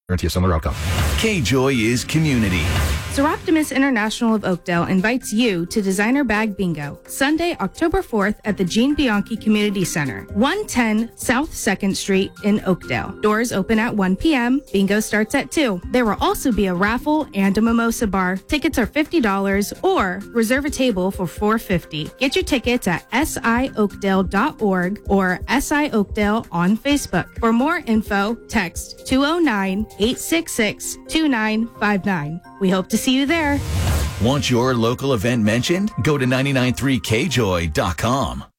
Guarantee a similar outcome. K-Joy is community. Seroptimus International of Oakdale invites you to Designer Bag Bingo, Sunday, October 4th at the Gene Bianchi Community Center, 110 South 2nd Street in Oakdale. Doors open at 1 p.m. Bingo starts at 2. There will also be a raffle and a mimosa bar. Tickets are $50 or reserve a table for $4.50. Get your tickets at sioakdale.org or SI Oakdale on Facebook. For more info, text 209-866-2959. We hope to see you there. Want your local event mentioned? Go to 993kjoy.com.